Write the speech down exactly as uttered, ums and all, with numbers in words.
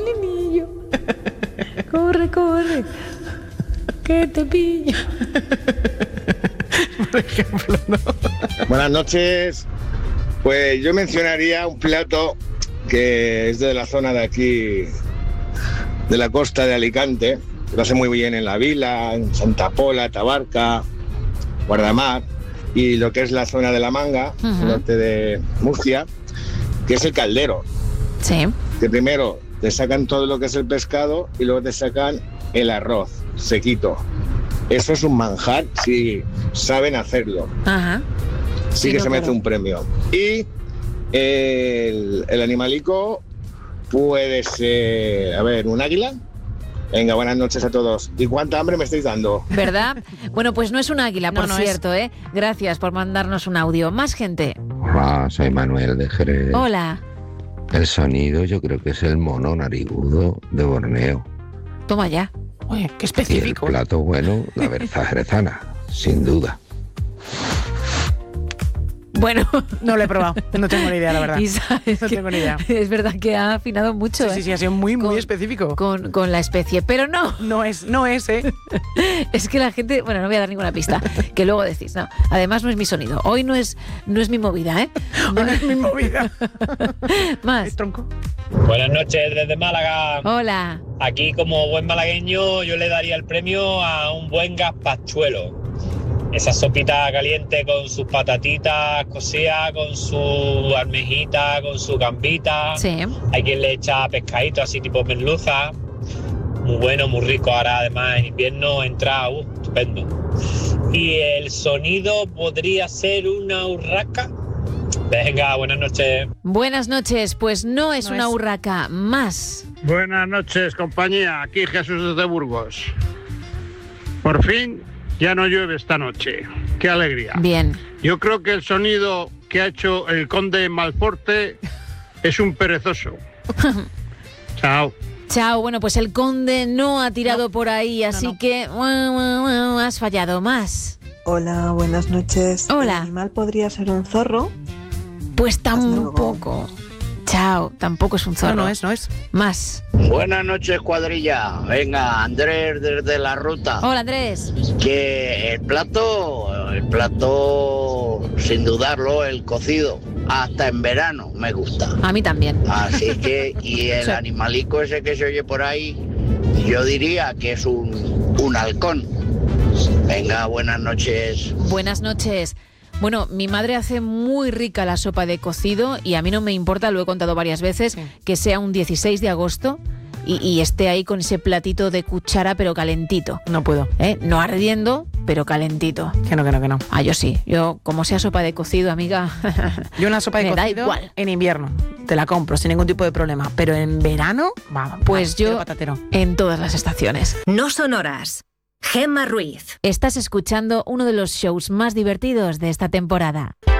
molinillo. Corre, corre, que te pillo. Por ejemplo, ¿no? Buenas noches. Pues yo mencionaría un plato que es de la zona de aquí, de la costa de Alicante. Lo hace muy bien en La Vila, en Santa Pola, Tabarca, Guardamar, y lo que es la zona de La Manga, uh-huh. norte de Murcia, que es el caldero. Sí. Que primero te sacan todo lo que es el pescado y luego te sacan el arroz sequito. Eso es un manjar si saben hacerlo. Ajá. Sí, sí que no, se merece claro. un premio. Y el, el animalico puede ser, a ver, un águila. Venga, buenas noches a todos. ¿Y cuánta hambre me estáis dando? ¿Verdad? Bueno, pues no es un águila, por no, no cierto, es. ¿eh? Gracias por mandarnos un audio. Más gente. Hola, soy Manuel de Jerez. Hola. El sonido yo creo que es el mono narigudo de Borneo. Toma ya. Oye, qué específico. Y el plato bueno, la berza jerezana, sin duda. Bueno, no lo he probado, no tengo ni idea, la verdad. Isa, es no que, tengo ni idea. Es verdad que ha afinado mucho. Sí, ¿eh? sí, sí, ha sido muy, muy con, específico. Con, con la especie, pero no. No es, no es, ¿eh? Es que la gente, bueno, no voy a dar ninguna pista, que luego decís, no. Además no es mi sonido, hoy no es, no es mi movida, ¿eh? No, no es mi movida. Más. ¿Es tronco? Buenas noches desde Málaga. Hola. Aquí como buen malagueño yo le daría el premio a un buen gazpachuelo. Esa sopita caliente con sus patatitas cocidas, con su almejita, con su gambita. Sí. Hay quien le echa pescadito así tipo merluza. Muy bueno, muy rico. Ahora además en invierno entra, uh, estupendo. Y el sonido podría ser una urraca. Venga, buenas noches. Buenas noches, pues no es no una es. urraca, más. Buenas noches, compañía. Aquí Jesús desde Burgos. Por fin ya no llueve esta noche. ¡Qué alegría! Bien. Yo creo que el sonido que ha hecho el conde Malforte es un perezoso. Chao. Chao. Bueno, pues el conde no ha tirado no. por ahí, así no, no. que uh, uh, uh, has fallado. Más. Hola, buenas noches. Hola. ¿El animal podría ser un zorro? Pues tampoco. Chao, tampoco es un zorro. No, no es, no es. Más. Buenas noches, cuadrilla. Venga, Andrés desde la ruta. Hola, Andrés. Que el plato, el plato, sin dudarlo, el cocido. Hasta en verano me gusta. A mí también. Así que, y el sí. animalico ese que se oye por ahí, yo diría que es un, un halcón. Venga, buenas noches. Buenas noches. Bueno, mi madre hace muy rica la sopa de cocido y a mí no me importa, lo he contado varias veces, sí. que sea un dieciséis de agosto y, y esté ahí con ese platito de cuchara pero calentito. No puedo. ¿Eh? No ardiendo, pero calentito. Que no, que no, que no. Ah, yo sí. Yo, como sea sopa de cocido, amiga... Yo una sopa de me cocido da igual. En invierno te la compro sin ningún tipo de problema, pero en verano, vamos. Pues yo patatero. En todas las estaciones. No son horas. Gemma Ruiz. Estás escuchando uno de los shows más divertidos de esta temporada.